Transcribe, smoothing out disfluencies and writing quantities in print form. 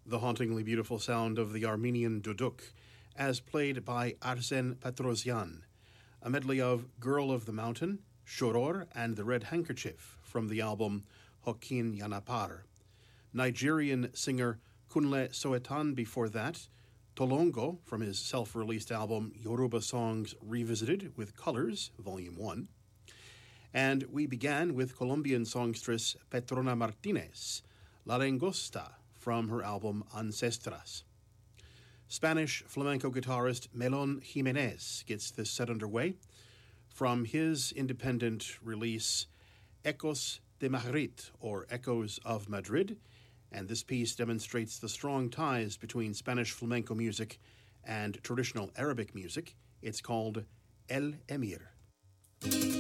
the hauntingly beautiful sound of the Armenian duduk, as played by Arsen Petrosyan, a medley of Girl of the Mountain, Shoror, and The Red Handkerchief from the album Hokin Yanapar. Nigerian singer Kunle Soetan before that, Tolongo from his self-released album Yoruba Songs Revisited with Colors, Volume 1. And we began with Colombian songstress Petrona Martinez, La Langosta, from her album Ancestras. Spanish flamenco guitarist Melon Jimenez gets this set underway from his independent release Ecos de Madrid, or Echoes of Madrid, and this piece demonstrates the strong ties between Spanish flamenco music and traditional Arabic music. It's called El Emir.